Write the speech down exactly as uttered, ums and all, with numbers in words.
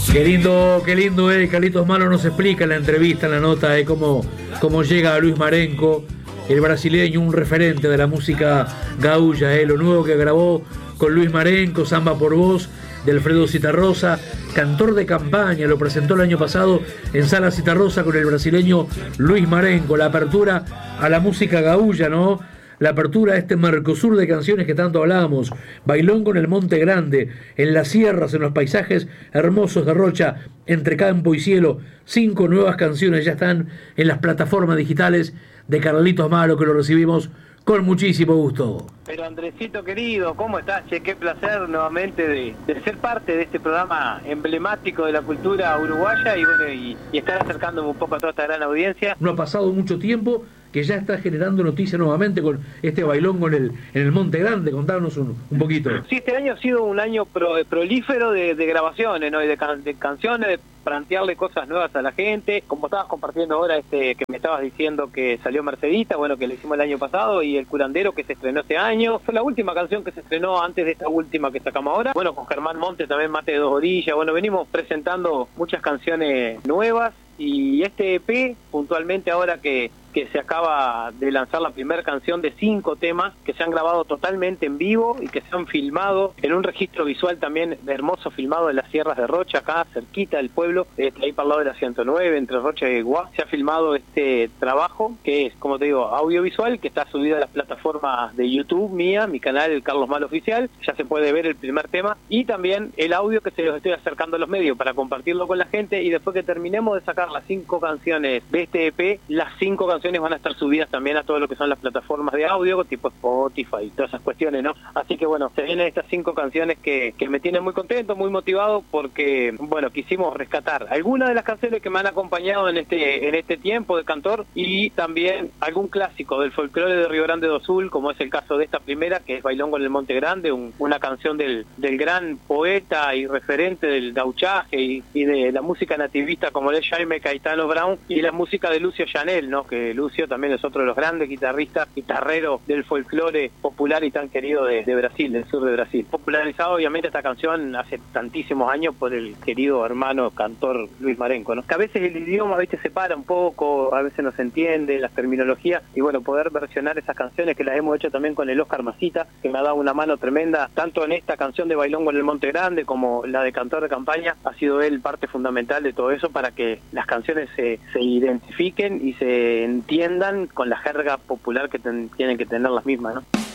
Qué lindo, qué lindo, eh. Carlitos Malo nos explica en la entrevista, en la nota, eh, cómo, cómo llega a Luis Marenco, el brasileño, un referente de la música gaúlla, eh, lo nuevo que grabó con Luis Marenco, Samba por Vos, de Alfredo Zitarrosa, cantor de campaña, lo presentó el año pasado en Sala Zitarrosa con el brasileño Luis Marenco, la apertura a la música gaúlla, ¿no? La apertura a este Mercosur de canciones que tanto hablábamos, bailongo en el Monte Grande, en las sierras, en los paisajes hermosos de Rocha, entre campo y cielo. Cinco nuevas canciones ya están en las plataformas digitales de Carlitos Malo, que lo recibimos con muchísimo gusto. Pero Andresito querido, ¿cómo estás? Che, qué placer nuevamente de, de ser parte de este programa emblemático de la cultura uruguaya y bueno y, y estar acercándome un poco a toda esta gran audiencia. No ha pasado mucho tiempo que ya está generando noticias nuevamente con este bailongo en el, en el Monte Grande. Contanos un, un poquito. Sí, este año ha sido un año pro, prolífero de, de grabaciones, ¿no? Y de, can, de canciones, de plantearle cosas nuevas a la gente. Como estabas compartiendo ahora, este que me estabas diciendo que salió Mercedita, bueno, que le hicimos el año pasado, y El Curandero, que se estrenó este año. Fue la última canción que se estrenó antes de esta última que sacamos ahora. Bueno, con Germán Montes también, Mate de Dos Orillas. Bueno, venimos presentando muchas canciones nuevas. Y este E P, puntualmente ahora que, que se acaba de lanzar la primera canción de cinco temas que se han grabado totalmente en vivo y que se han filmado en un registro visual también hermoso, filmado en las sierras de Rocha, acá cerquita del pueblo, este, ahí para el lado de la ciento nueve, entre Rocha y Guá. Se ha filmado este trabajo que es, como te digo, audiovisual, que está subido a las plataformas de YouTube mía, mi canal Carlos Malo Oficial. Ya se puede ver el primer tema y también el audio que se los estoy acercando a los medios para compartirlo con la gente, y después que terminemos de sacar las cinco canciones de este E P, las cinco canciones van a estar subidas también a todo lo que son las plataformas de audio, tipo Spotify y todas esas cuestiones, ¿no? Así que bueno, se vienen estas cinco canciones que, que me tienen muy contento, muy motivado, porque, bueno, quisimos rescatar algunas de las canciones que me han acompañado en este en este tiempo de cantor, y también algún clásico del folclore de Río Grande do Sul, como es el caso de esta primera, que es Bailongo en el Monte Grande, un, una canción del, del gran poeta y referente del gauchaje y, y de la música nativista, como es Jaime Caetano Brown, y la música de Lucio Llanel, ¿no? Que Lucio también es otro de los grandes guitarristas, guitarreros del folclore popular y tan querido de, de Brasil, del sur de Brasil. Popularizado obviamente esta canción hace tantísimos años por el querido hermano cantor Luis Marenco, ¿no? Que a veces el idioma, viste, se para un poco, a veces no se entiende las terminologías, y bueno, poder versionar esas canciones que las hemos hecho también con el Oscar Masita, que me ha dado una mano tremenda, tanto en esta canción de Bailongo en el Monte Grande como la de Cantor de Campaña. Ha sido él parte fundamental de todo eso para que las canciones se, se identifiquen y se entiendan con la jerga popular que ten, tienen que tener las mismas, ¿no?